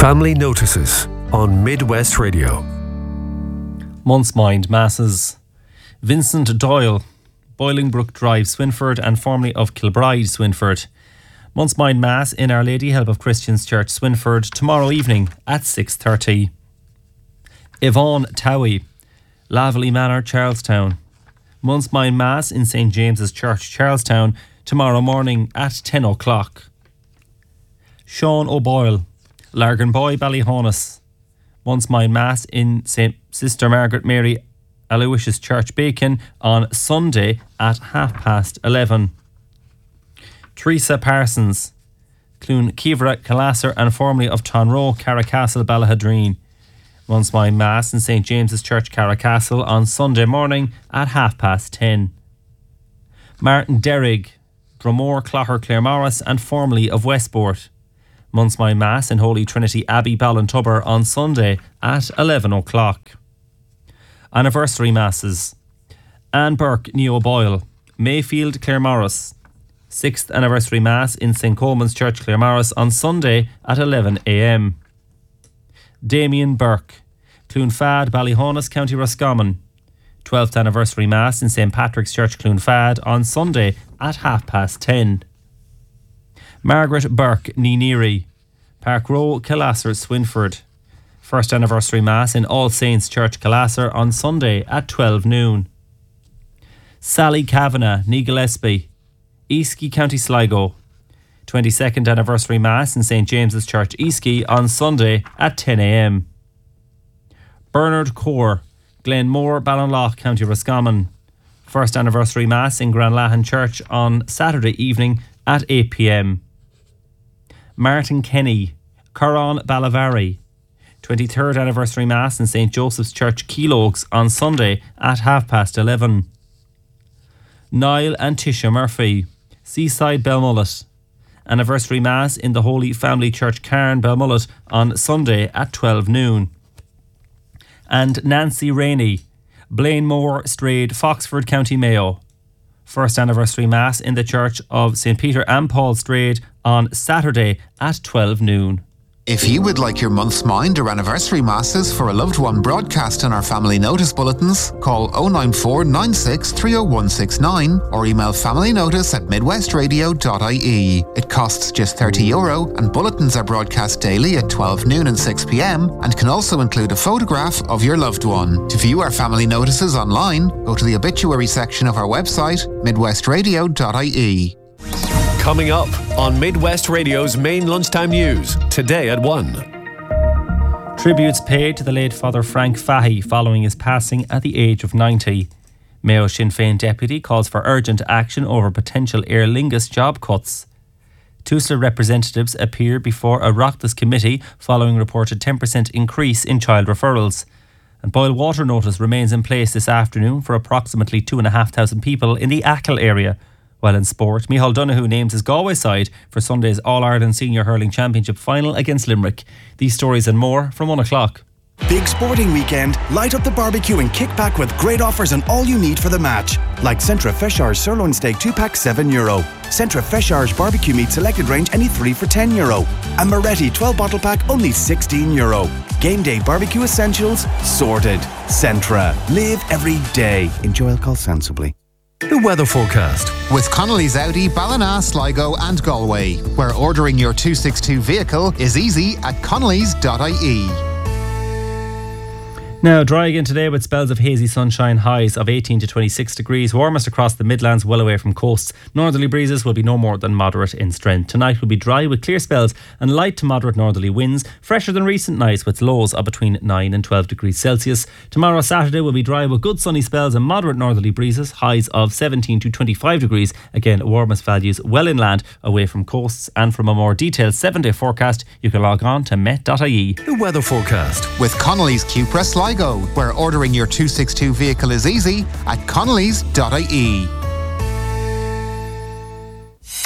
Family Notices on Midwest Radio. Month's Mind Masses. Vincent Doyle, Bolingbrook Drive, Swinford, and formerly of Kilbride, Swinford. Month's Mind Mass in Our Lady Help of Christians Church, Swinford, tomorrow evening at 6:30. Yvonne Towie, Laverley Manor, Charlestown. Month's Mind Mass in St. James's Church, Charlestown, tomorrow morning at 10 o'clock. Sean O'Boyle, Larganboy, Ballyhonus. Month's Mind Mass in St. Sister Margaret Mary Aloysius Church, Bacon, on Sunday at 11:30. Teresa Parsons, Clun Kivra, Calasser, and formerly of Tonroe, Carracastle, Ballahadreen. Month's Mind Mass in St. James's Church, Carracastle, on Sunday morning at 10:30. Martin Derrig, Dromore, Clogher, Claremorris, and formerly of Westport. Month's Mind Mass in Holy Trinity Abbey, Ballintubber, on Sunday at 11 o'clock. Anniversary Masses. Anne Burke, Neo Boyle, Mayfield, Claremorris. 6th Anniversary Mass in St. Coleman's Church, Claremorris, on Sunday at 11 a.m. Damien Burke, Cloonfad, Ballyhonus, County Roscommon. 12th Anniversary Mass in St. Patrick's Church, Cloonfad, on Sunday at 10:30. Margaret Burke, Neneary, Park Row, Calasser, Swinford. 1st Anniversary Mass in All Saints Church, Calasser, on Sunday at 12 noon. Sally Kavanagh, Nee Gillespie, Easky, County Sligo. 22nd Anniversary Mass in St. James's Church, Easky, on Sunday at 10 a.m. Bernard Core, Glenmore, Ballinlough, County Roscommon. 1st Anniversary Mass in Granlahan Church on Saturday evening at 8 p.m. Martin Kenny, Curran, Ballavarry. 23rd Anniversary Mass in St. Joseph's Church, Keelogues, on Sunday at 11:30. Niall and Tisha Murphy, Seaside, Belmullet. Anniversary Mass in the Holy Family Church, Cairn, Belmullet, on Sunday at 12 noon. And Nancy Rainey, Blainmore, Strayed, Foxford, County Mayo. 1st Anniversary Mass in the Church of St. Peter and Paul, Strayed, on Saturday at 12 noon. If you would like your month's mind or anniversary masses for a loved one broadcast in our family notice bulletins, call 094 96 30169 or email familynotice@midwestradio.ie. It costs just €30 and bulletins are broadcast daily at 12 noon and 6 p.m. and can also include a photograph of your loved one. To view our family notices online, go to the obituary section of our website, midwestradio.ie. Coming up on Midwest Radio's main lunchtime news, today at 1. Tributes paid to the late Father Frank Fahy following his passing at the age of 90. Mayo Sinn Féin deputy calls for urgent action over potential Aer Lingus job cuts. TUSLA representatives appear before a Oireachtas committee following reported 10% increase in child referrals. And boil water notice remains in place this afternoon for approximately 2,500 people in the Achill area. While in sport, Micheál Donoghue names his Galway side for Sunday's All-Ireland Senior Hurling Championship final against Limerick. These stories and more from 1 o'clock. Big sporting weekend. Light up the barbecue and kick back with great offers on all you need for the match. Like Centra Feshar's sirloin steak 2-pack €7. Centra Feshar's barbecue meat selected range any 3 for €10. And Moretti 12 bottle pack only €16. Game day barbecue essentials sorted. Centra. Live every day. Enjoy alcohol sensibly. The weather forecast with Connolly's Audi, Ballina, Sligo and Galway, where ordering your 262 vehicle is easy at connellys.ie. Now, dry again today with spells of hazy sunshine, highs of 18 to 26 degrees, warmest across the Midlands, well away from coasts. Northerly breezes will be no more than moderate in strength. Tonight will be dry with clear spells and light to moderate northerly winds, fresher than recent nights with lows of between 9 and 12 degrees Celsius. Tomorrow, Saturday, will be dry with good sunny spells and moderate northerly breezes, highs of 17 to 25 degrees. Again, warmest values well inland, away from coasts. And from a more detailed 7-day forecast, you can log on to met.ie. The weather forecast with Connolly's Cupra Sligo, where ordering your 262 vehicle is easy at connellys.ie.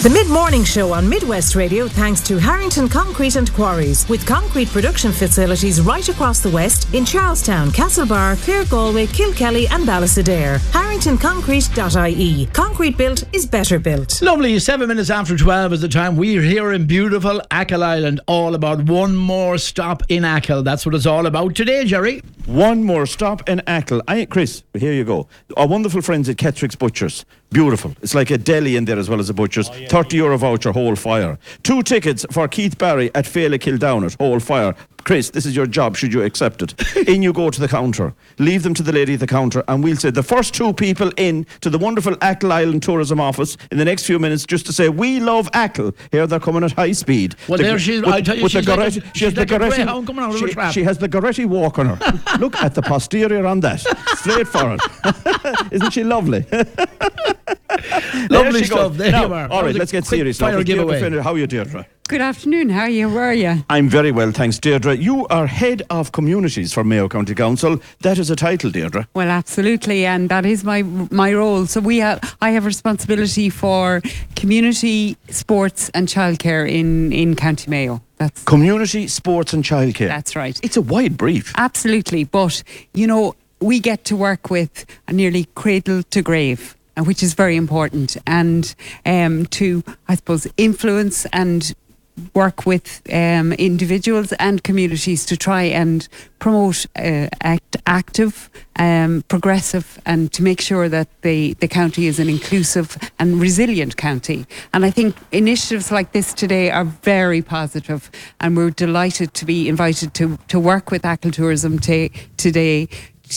The mid-morning show on Midwest Radio thanks to Harrington Concrete and Quarries, with concrete production facilities right across the West in Charlestown, Castlebar, Clare Galway, Kilkelly and Ballastadair. HarringtonConcrete.ie. Concrete built is better built. Lovely, 7 minutes after 12 is the time. We're here in beautiful Achill Island, all about one more stop in Achill. That's what it's all about today, Jerry. One more stop in Achill. Chris, here you go. Our wonderful friends at Kettrick's Butchers. Beautiful. It's like a deli in there as well as a butcher's. €30 voucher, whole fire. 2 tickets for Keith Barry at Féile Kildown at whole fire. Chris, this is your job, should you accept it. In you go to the counter. Leave them to the lady at the counter, and we'll say the first 2 people in to the wonderful Achill Island Tourism Office in the next few minutes, just to say, we love Achill. Here they're coming at high speed. Well, there she is. I tell you, she's like a greyhound coming out of a trap. She has the Goretti walk on her. Look at the posterior on that. Straight for it. Isn't she lovely? Lovely stuff. There you are. All right, let's get serious now. How are you, Deirdre? Good afternoon. How are you? I'm very well, thanks, Deirdre. You are Head of Communities for Mayo County Council. That is a title, Deirdre. Well, absolutely, and that is my role. So I have responsibility for community, sports and childcare in County Mayo. That's community, sports and childcare. That's right. It's a wide brief. Absolutely, but we get to work with nearly cradle to grave, which is very important, and to, I suppose, influence and work with individuals and communities to try and promote active, progressive, and to make sure that the county is an inclusive and resilient county. And I think initiatives like this today are very positive, and we're delighted to be invited to work with Achill Tourism today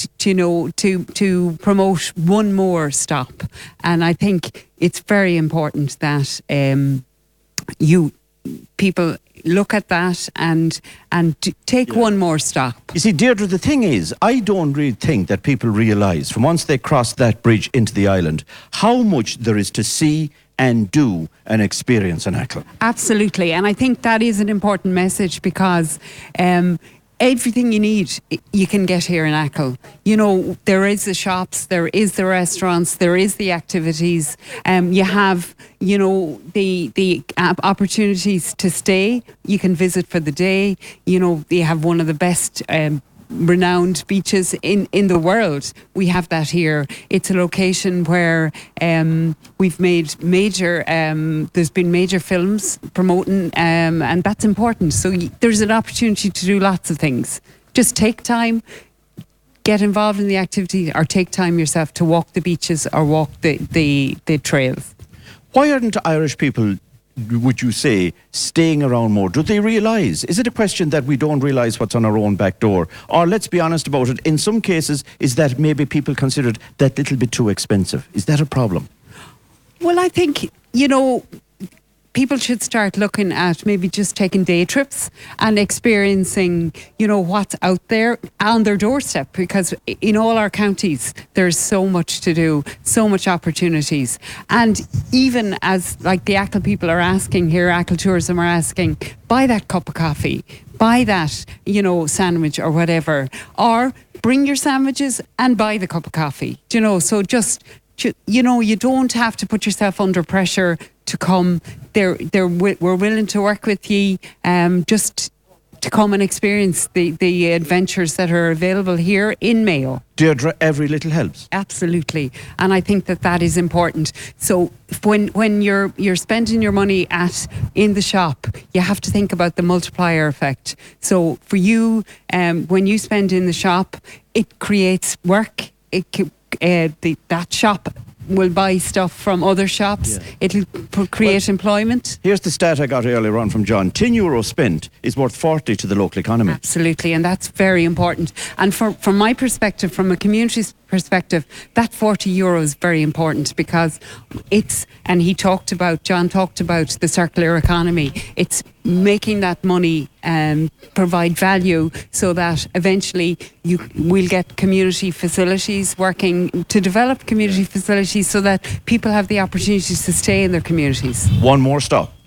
to promote one more stop. And I think it's very important that people look at that and take one more stop. You see, Deirdre, the thing is, I don't really think that people realise from once they cross that bridge into the island how much there is to see and do and experience in Achill. Absolutely, and I think that is an important message, because everything you need, you can get here in Achill. There is the shops, there is the restaurants, there is the activities. You have, the opportunities to stay. You can visit for the day. You have one of the best renowned beaches in the world. We have that here. It's a location where we've made major, there's been major films promoting, and that's important. So there's an opportunity to do lots of things. Just take time, get involved in the activity, or take time yourself to walk the beaches or walk the trails. Why aren't Irish people, would you say, staying around more? Do they realise? Is it a question that we don't realise what's on our own back door? Or, let's be honest about it, in some cases, is that maybe people consider it that little bit too expensive? Is that a problem? Well, I think, people should start looking at maybe just taking day trips and experiencing, what's out there on their doorstep, because in all our counties, there's so much to do, so much opportunities. And even as like the Achill people are asking here, Achill Tourism are asking, buy that cup of coffee, buy that, sandwich or whatever, or bring your sandwiches and buy the cup of coffee, so just, you don't have to put yourself under pressure to come. We're willing to work with you, just to come and experience the adventures that are available here in Mayo. Deirdre, every little helps. Absolutely, and I think that is important. So when you're spending your money in the shop, you have to think about the multiplier effect. So for you, when you spend in the shop, it creates work. That shop will buy stuff from other shops. Yeah. It'll create employment. Here's the stat I got earlier on from John. €10 spent is worth 40 to the local economy. Absolutely, and that's very important. And from my perspective, from a community's perspective, that €40 is very important, because John talked about the circular economy. It's making that money provide value, so that eventually we'll get community facilities, working to develop community facilities so that people have the opportunity to stay in their communities. One more stop.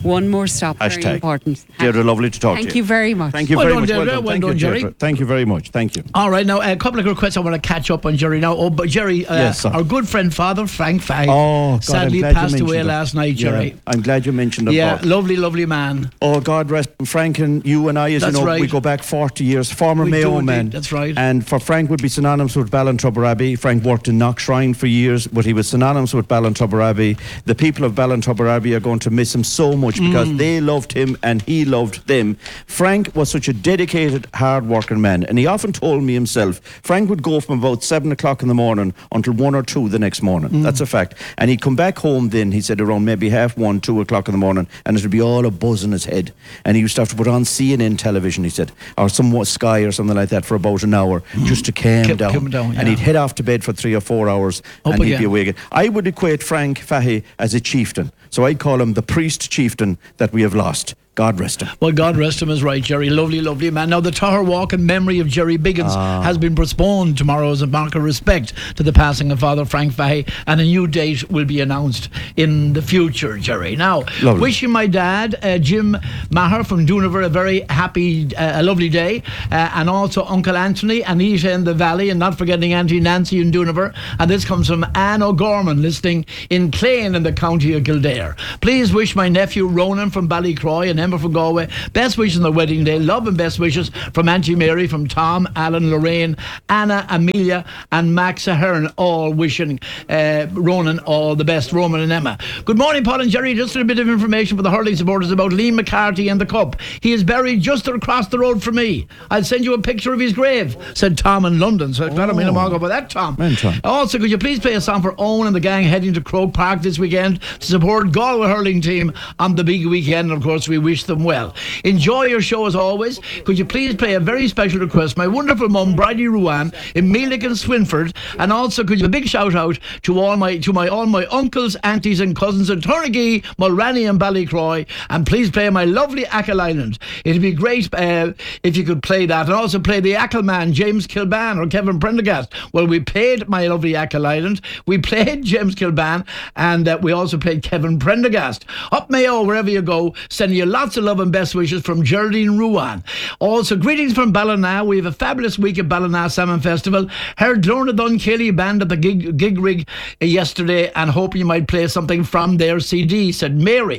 One more stop. Very Hashtag. important. Deirdre, lovely to talk to you. Thank you very much. Thank you Well very done, much. Deirdre. Well done. Well Thank done, you, Jerry. Deirdre. Thank you very much. Thank you. All right, now a couple of requests I want to catch up on, Jerry. Now, but Jerry, Yes, sir. our good friend Father Frank Fagg Oh, God, sadly I'm glad you passed mentioned away him. last night, Jerry. Yeah, I'm glad you mentioned him. Yeah, Bob. lovely, lovely man. Oh, God rest him. Frank and you and I, as That's you know, right. we go back 40 years. Former We do Mayo indeed, man. that's right. And for Frank would be synonymous with Ballintubber Abbey. Frank worked in Knockshrine for years, but he was synonymous with Ballintubber Abbey. The people of Ballintubber Abbey are going to miss him so much because they loved him and he loved them. Frank was such a dedicated, hard-working man, and he often told me himself, Frank would go from about 7 o'clock in the morning until 1 or 2 the next morning. That's a fact. And he'd come back home then, he said, around maybe 1:30, 2 o'clock in the morning, and it would be all a buzz in his head. And he used to have to put on CNN television, he said, or somewhat Sky or something like that for about an hour, just to calm Calm down. down, And yeah. he'd head off to bed for 3 or 4 hours, Up and he'd again. be awake. I would equate Frank Fahey as a chieftain. So I'd call him the priest chieftain that we have lost. God rest him. Well, God rest him is right, Jerry. Lovely, lovely man. Now, the Tower Walk in memory of Jerry Biggins has been postponed tomorrow as a mark of respect to the passing of Father Frank Fahey, and a new date will be announced in the future, Jerry. Now, Lovely. wishing my dad, Jim Maher from Dooniver, a very happy, a lovely day, and also Uncle Anthony, Anita in the Valley, and not forgetting Auntie Nancy in Dooniver. And this comes from Anne O'Gorman, listening in Clane in the county of Kildare. Please wish my nephew Ronan from Ballycroy and Emma from Galway best wishes on their wedding day. Love and best wishes from Auntie Mary, from Tom, Alan, Lorraine, Anna, Amelia and Max Ahern, all wishing Ronan all the best, Roman and Emma. Good morning, Paul and Jerry. Just a bit of information for the hurling supporters about Liam McCarthy and the Cup. He is buried just across the road from me. I'll send you a picture of his grave, said Tom in London. So glad I'm in a mog about that, Tom. Man, Tom. Also, could you please play a song for Owen and the gang heading to Croke Park this weekend to support Galway hurling team on the big weekend? And of course, we wish them well. Enjoy your show as always. Could you please play a very special request? My wonderful mum, Bridie Ruan, in Meelick and Swinford, and also could you a big shout out to all my uncles, aunties, and cousins in Turnagy, Mulranny, and Ballycroy, and please play my lovely Achill Island. It'd be great if you could play that, and also play the Achill man, James Kilban or Kevin Prendergast. Well, we played my lovely Achill Island, we played James Kilban, and we also played Kevin Prendergast. Up Mayo, wherever you go, sending you lots of love and best wishes from Geraldine Ruan. Also, greetings from Ballina. We have a fabulous week at Ballina Salmon Festival. Heard Lorna Dunkelly band at the gig rig yesterday, and hope you might play something from their CD, said Mary.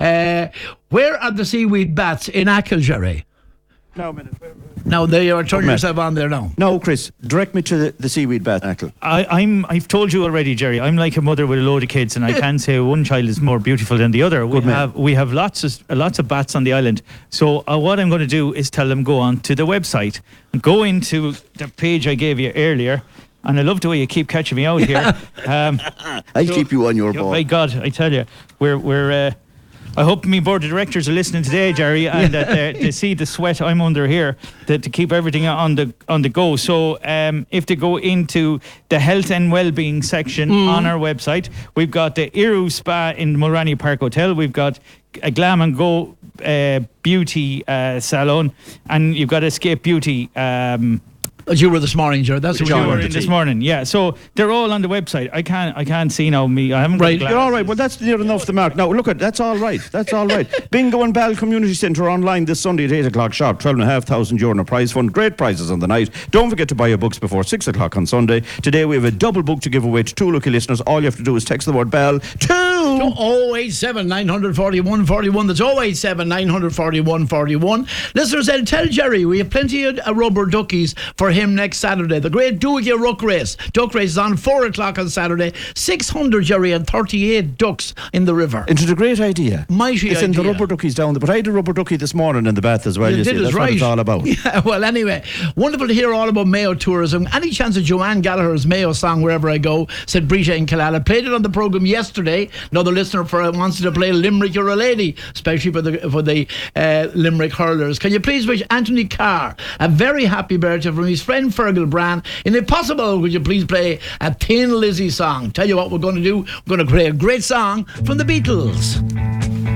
Where are the seaweed bats in Achill, Jerry? No, a minute. Now, they are turning Matt. yourself on there now. No, Chris, direct me to the seaweed bath, Achill. I've told you already, Jerry. I'm like a mother with a load of kids, and I can't say one child is more beautiful than the other. We have lots of bats on the island. So what I'm going to do is tell them go on to the website, go into the page I gave you earlier. And I love the way you keep catching me out here. I'll keep you on your ball. My God, I tell you, we're. I hope me board of directors are listening today, Jerry, and that they see the sweat I'm under here to keep everything on the go. So if they go into the health and well-being section on our website, we've got the Iru Spa in Mulranny Park Hotel. We've got a Glam and Go beauty salon, and you've got Escape Beauty. As you were this morning, Jared. That's what You you were wanted in to this see. morning, yeah. So they're all on the website. I can't see now. I haven't got Right. glasses. You're all right. Well, that's near enough the mark. Now, look at that's all right. That's all right. Bingo and Ball Community Centre online this Sunday at 8 o'clock sharp. €12,500 in a prize fund. Great prizes on the night. Don't forget to buy your books before 6 o'clock on Sunday. Today we have a double book to give away to 2 lucky listeners. All you have to do is text the word Ball to 087 941 41. That's 087 941 41. Listeners, and tell Jerry we have plenty of rubber duckies for him next Saturday. The great Duigia Ruck Race. Duck race is on 4 o'clock on Saturday. 600, Jerry, and 38 ducks in the river. It's a great idea. Mighty It's in the idea. rubber duckies down there. But I had a rubber ducky this morning in the bath as well. You You did see, us that's right. what it's all about. Yeah, well, anyway, wonderful to hear all about Mayo tourism. Any chance of Joanne Gallagher's Mayo song Wherever I Go, said Brita in Killala. Played it on the programme yesterday. Another listener wants to play Limerick You're a Lady, especially for the Limerick hurlers. Can you please wish Anthony Carr a very happy birthday from his friend Fergal Bran? And if possible, would you please play a Thin Lizzy song? Tell you what we're going to do. We're going to play a great song from the Beatles.